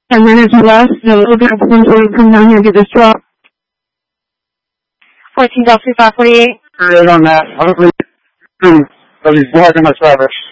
10 minutes or less. A little bit of wind will come down here and get this drop. 14 Delta 3548. On that. Hopefully, he's blocking my service.